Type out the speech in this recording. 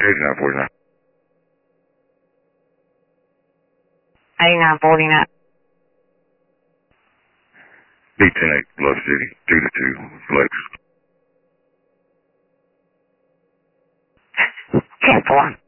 8949. 8949. B108 Bluff City, 2 to 2, Flex. 10-4.